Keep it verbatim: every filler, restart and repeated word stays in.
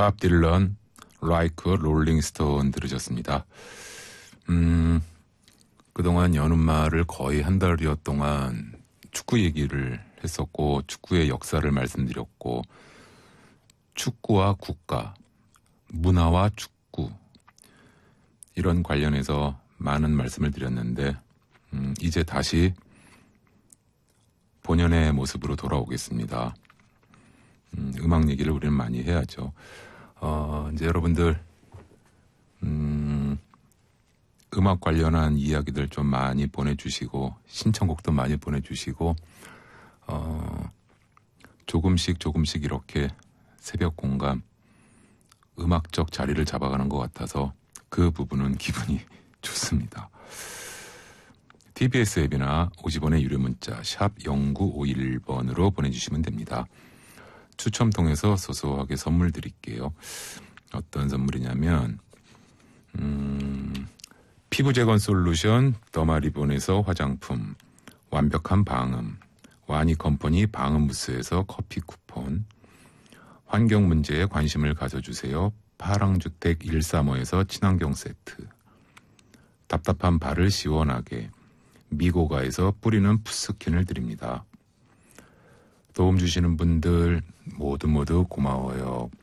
밥 딜런, Like a Rolling Stone 들으셨습니다. 음, 그동안 연운말을 거의 한 달여 동안 축구 얘기를 했었고, 축구의 역사를 말씀드렸고, 축구와 국가, 문화와 축구, 이런 관련해서 많은 말씀을 드렸는데, 음, 이제 다시 본연의 모습으로 돌아오겠습니다. 음, 음악 얘기를 우리는 많이 해야죠. 어, 이제 여러분들, 음, 음악 관련한 이야기들 좀 많이 보내주시고, 신청곡도 많이 보내주시고, 어, 조금씩 조금씩 이렇게 새벽 공감, 음악적 자리를 잡아가는 것 같아서 그 부분은 기분이 좋습니다. 티비에스 앱이나 오십 원의 유료 문자 샵 공구오일 번으로 보내주시면 됩니다. 추첨 통해서 소소하게 선물 드릴게요. 어떤 선물이냐면 음, 피부 재건 솔루션 더마리본에서 화장품, 완벽한 방음, 와니 컴퍼니 방음 무스에서 커피 쿠폰, 환경 문제에 관심을 가져주세요. 파랑주택 백삼십오에서 친환경 세트, 답답한 발을 시원하게 미고가에서 뿌리는 푸스킨을 드립니다. 도움 주시는 분들 모두 모두 고마워요.